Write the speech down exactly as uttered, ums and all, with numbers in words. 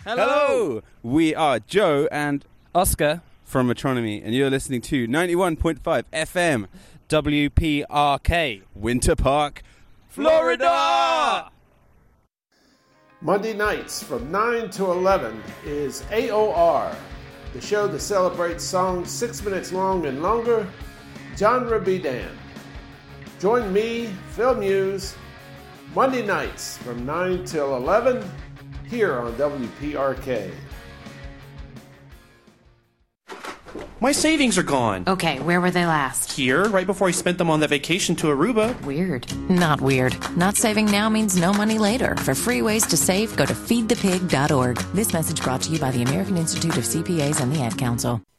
Hello. We are Joe and Oscar from Metronomy, and you're listening to ninety-one point five F M W P R K Winter Park, Florida. Monday nights from nine to eleven is A O R, the show that celebrates songs six minutes long and longer, genre be damned. Join me, Phil Muse, Monday nights from nine till eleven here on W P R K. My savings are gone. Okay, where were they last? Here, right before I spent them on that vacation to Aruba. Weird. Not weird. Not saving now means no money later. For free ways to save, go to feed the pig dot org. This message brought to you by the American Institute of C P As and the Ad Council.